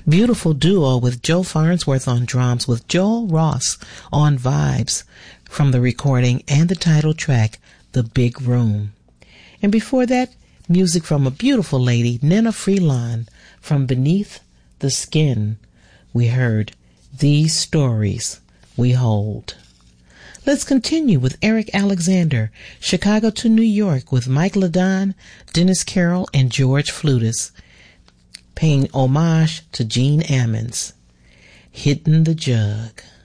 Beautiful duo with Joe Farnsworth on drums with Joel Ross on vibes from the recording and the title track, The Big Room. And before that, music from a beautiful lady, Nina Freelon, from Beneath the Skin. We heard These Stories We Hold. Let's continue with Eric Alexander, Chicago to New York with Mike Ladon, Dennis Carroll, and George Flutis, paying homage to Gene Ammons. Hitting the Jug.